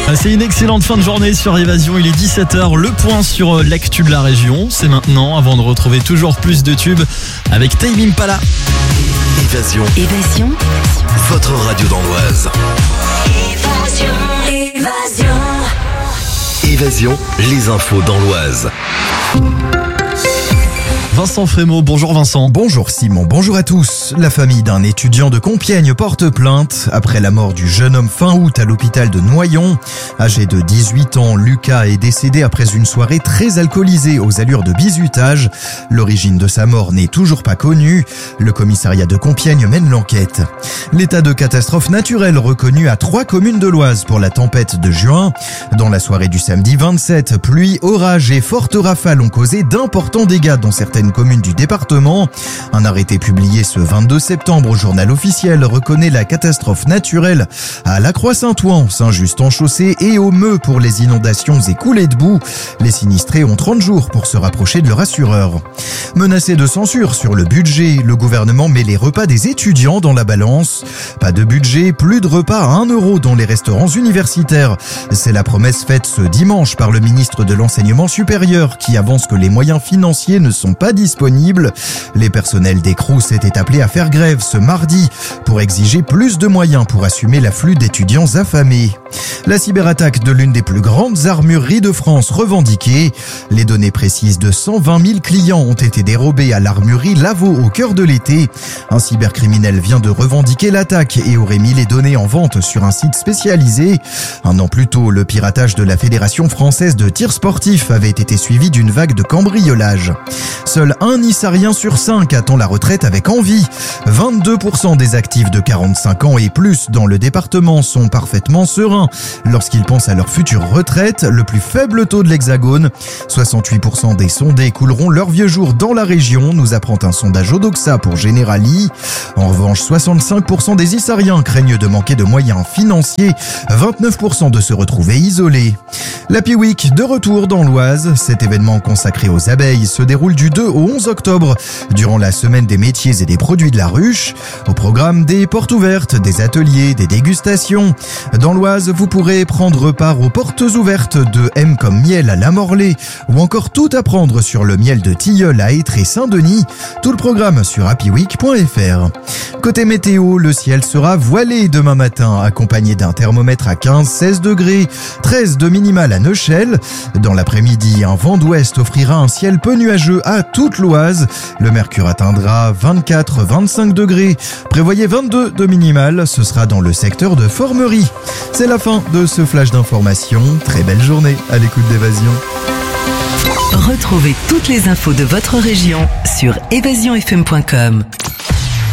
C'est une excellente fin de journée sur Évasion, il est 17h, le point sur l'actu de la région, c'est maintenant, avant de retrouver toujours plus de tubes avec Tame Impala. Évasion, votre radio dans l'Oise. Évasion, les infos dans l'Oise. Vincent Frémaux, bonjour Vincent. Bonjour Simon, bonjour à tous. La famille d'un étudiant de Compiègne porte plainte après la mort du jeune homme fin août à l'hôpital de Noyon. Âgé de 18 ans, Lucas est décédé après une soirée très alcoolisée aux allures de bizutage. L'origine de sa mort n'est toujours pas connue. Le commissariat de Compiègne mène l'enquête. L'état de catastrophe naturelle reconnu à 3 communes de l'Oise pour la tempête de juin. Dans la soirée du samedi 27, pluie, orages et fortes rafales ont causé d'importants dégâts dans certaines communes du département. Un arrêté publié ce 22 septembre au journal officiel reconnaît la catastrophe naturelle à La Croix-Saint-Ouen, Saint-Just-en-Chaussée et au Meux pour les inondations et coulées de boue. Les sinistrés ont 30 jours pour se rapprocher de leur assureur. Menacé de censure sur le budget, le gouvernement met les repas des étudiants dans la balance. Pas de budget, plus de repas à 1 euro dans les restaurants universitaires. C'est la promesse faite ce dimanche par le ministre de l'Enseignement supérieur qui avance que les moyens financiers ne sont pas disponibles. Les personnels des Crous étaient appelés à faire grève ce mardi pour exiger plus de moyens pour assumer l'afflux d'étudiants affamés. La cyberattaque de l'une des plus grandes armureries de France revendiquée. Les données précises de 120 000 clients ont été dérobées à l'armurerie Lavaux au cœur de l'été. Un cybercriminel vient de revendiquer l'attaque et aurait mis les données en vente sur un site spécialisé. Un an plus tôt, le piratage de la Fédération française de tir sportif avait été suivi d'une vague de cambriolage. Seul un Nissarien sur 5 attend la retraite avec envie. 22% des actifs de 45 ans et plus dans le département sont parfaitement sereins lorsqu'ils pensent à leur future retraite, le plus faible taux de l'Hexagone. 68% des sondés couleront leurs vieux jours dans la région, nous apprend un sondage Odoxa pour Generali. En revanche, 65% des Issariens craignent de manquer de moyens financiers, 29% de se retrouver isolés. L'Happy Week de retour dans l'Oise. Cet événement consacré aux abeilles se déroule du 2 au 11 octobre, durant la semaine des métiers et des produits de la ruche. Au programme, des portes ouvertes, des ateliers, des dégustations. Dans l'Oise, vous pourrez prendre part aux portes ouvertes de M comme miel à la Morlaix, ou encore tout apprendre sur le miel de Tilleul à Étré Saint-Denis. Tout le programme sur happyweek.fr. Côté météo, le ciel sera voilé demain matin, accompagné d'un thermomètre à 15-16 degrés, 13 de minimal à Neuchâtel. Dans l'après-midi, un vent d'ouest offrira un ciel peu nuageux à toute l'Oise. Le mercure atteindra 24-25 degrés. Prévoyez 22 de minimal, ce sera dans le secteur de Formerie. C'est la fin de ce flash d'information. Très belle journée à l'écoute d'Évasion. Retrouvez toutes les infos de votre région sur évasionfm.com.